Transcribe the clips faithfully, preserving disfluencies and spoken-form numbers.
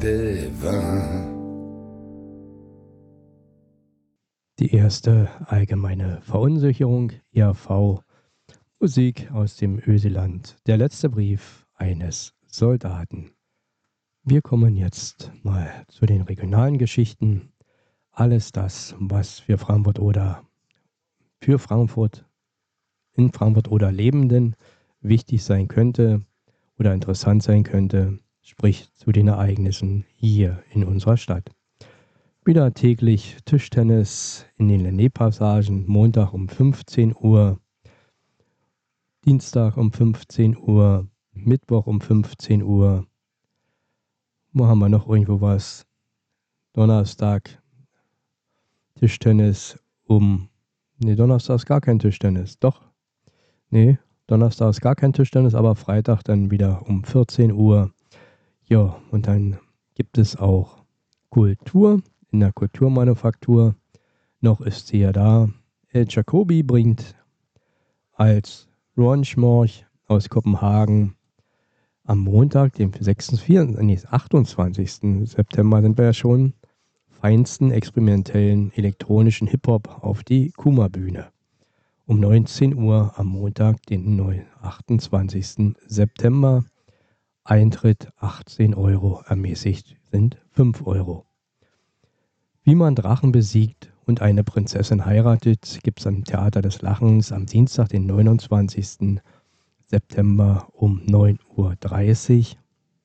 des vins. Die erste allgemeine Verunsicherung, E R V, Musik aus dem Öseland, der letzte Brief eines Soldaten. Wir kommen jetzt mal zu den regionalen Geschichten. Alles das, was für Frankfurt oder für Frankfurt, in Frankfurt oder Lebenden wichtig sein könnte oder interessant sein könnte, sprich zu den Ereignissen hier in unserer Stadt. Wieder täglich Tischtennis in den Lenné-Passagen, Montag um fünfzehn Uhr, Dienstag um fünfzehn Uhr, Mittwoch um fünfzehn Uhr. Wo haben wir noch irgendwo was? Donnerstag Tischtennis um... Ne, Donnerstag ist gar kein Tischtennis. Doch. Ne, Donnerstag ist gar kein Tischtennis, aber Freitag dann wieder um vierzehn Uhr. Ja, und dann gibt es auch Kultur in der Kulturmanufaktur. Noch ist sie ja da. El Jacobi bringt als Ronschmorch aus Kopenhagen am Montag, dem sechsundzwanzigsten, nee, achtundzwanzigsten September sind wir ja schon, feinsten experimentellen elektronischen Hip-Hop auf die Kuma-Bühne. Um neunzehn Uhr am Montag, den achtundzwanzigsten September. Eintritt achtzehn Euro, ermäßigt sind fünf Euro. Wie man Drachen besiegt und eine Prinzessin heiratet, gibt es am Theater des Lachens am Dienstag, den neunundzwanzigsten September um neun Uhr dreißig.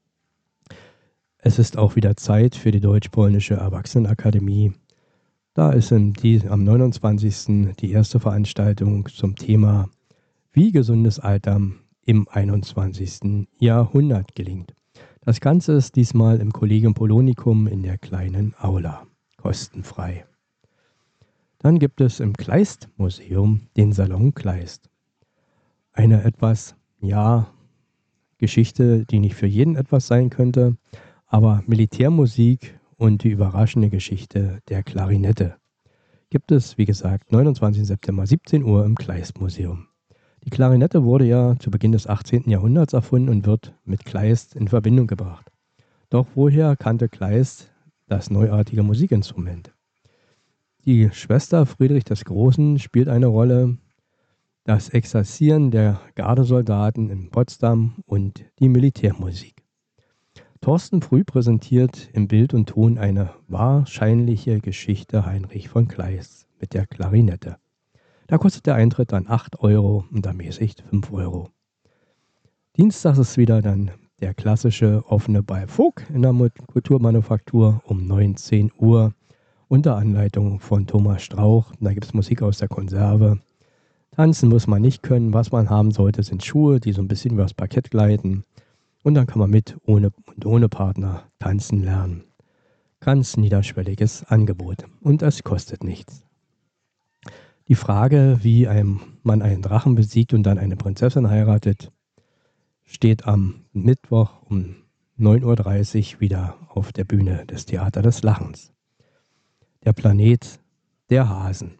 Es ist auch wieder Zeit für die Deutsch-Polnische Erwachsenenakademie. Da ist im, die, am neunundzwanzigsten die erste Veranstaltung zum Thema Wie gesundes Altern im einundzwanzigsten Jahrhundert gelingt. Das Ganze ist diesmal im Collegium Polonicum in der kleinen Aula. Kostenfrei. Dann gibt es im Kleist-Museum den Salon Kleist. Eine etwas, ja, Geschichte, die nicht für jeden etwas sein könnte, aber Militärmusik und die überraschende Geschichte der Klarinette gibt es, wie gesagt, neunundzwanzigsten September, siebzehn Uhr im Kleist-Museum. Die Klarinette wurde ja zu Beginn des achtzehnten Jahrhunderts erfunden und wird mit Kleist in Verbindung gebracht. Doch woher kannte Kleist das neuartige Musikinstrument? Die Schwester Friedrich des Großen spielt eine Rolle, das Exerzieren der Gardesoldaten in Potsdam und die Militärmusik. Thorsten Früh präsentiert im Bild und Ton eine wahrscheinliche Geschichte Heinrich von Kleists mit der Klarinette. Da kostet der Eintritt dann acht Euro und ermäßigt fünf Euro. Dienstag ist wieder dann der klassische offene Ball Vogue in der Kulturmanufaktur um neunzehn Uhr unter Anleitung von Thomas Strauch. Da gibt es Musik aus der Konserve. Tanzen muss man nicht können. Was man haben sollte, sind Schuhe, die so ein bisschen übers Parkett gleiten. Und dann kann man mit ohne und ohne Partner tanzen lernen. Ganz niederschwelliges Angebot. Und es kostet nichts. Die Frage, wie ein, man einen Drachen besiegt und dann eine Prinzessin heiratet, steht am Mittwoch um neun Uhr dreißig wieder auf der Bühne des Theater des Lachens. Der Planet der Hasen.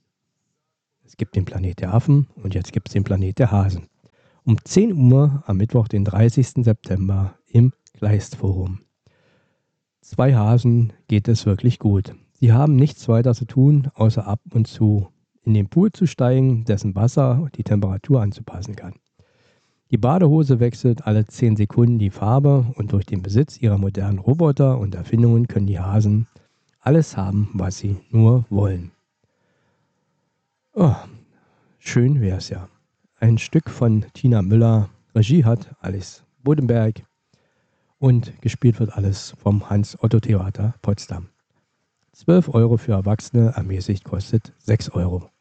Es gibt den Planet der Affen und jetzt gibt es den Planet der Hasen. Um zehn Uhr am Mittwoch, den dreißigsten September im Kleistforum. Zwei Hasen geht es wirklich gut. Sie haben nichts weiter zu tun, außer ab und zu in den Pool zu steigen, dessen Wasser die Temperatur anzupassen kann. Die Badehose wechselt alle zehn Sekunden die Farbe und durch den Besitz ihrer modernen Roboter und Erfindungen können die Hasen alles haben, was sie nur wollen. Oh, schön wäre es ja. Ein Stück von Tina Müller, Regie hat Alice Bodenberg und gespielt wird alles vom Hans-Otto-Theater Potsdam. zwölf Euro für Erwachsene, ermäßigt kostet sechs Euro.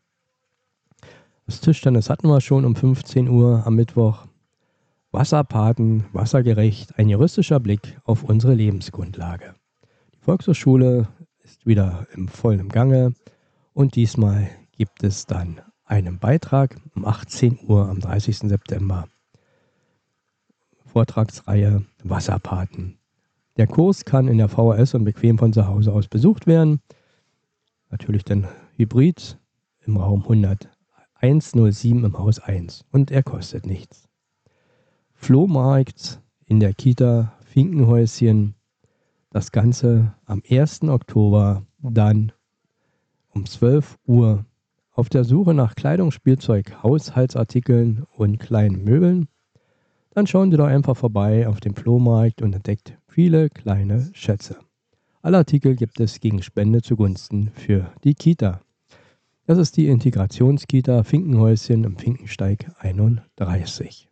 Das Tischtennis hatten wir schon um fünfzehn Uhr am Mittwoch. Wasserpaten, wassergerecht, ein juristischer Blick auf unsere Lebensgrundlage. Die Volkshochschule ist wieder im vollen Gange und diesmal gibt es dann einen Beitrag um achtzehn Uhr am dreißigsten September. Vortragsreihe Wasserpaten. Der Kurs kann in der V H S und bequem von zu Hause aus besucht werden. Natürlich dann Hybrid im Raum hunderteins-null-sieben im Haus eins und er kostet nichts. Flohmarkt in der Kita Finkenhäuschen Das Ganze am ersten Oktober dann um zwölf Uhr. Auf der Suche nach Kleidung, Spielzeug, Haushaltsartikeln und kleinen Möbeln? Dann schauen Sie doch einfach vorbei auf dem Flohmarkt und entdeckt viele kleine Schätze. Alle Artikel gibt es gegen Spende zugunsten für die Kita. Das ist die Integrationskita Finkenhäuschen im Finkensteig einunddreißig.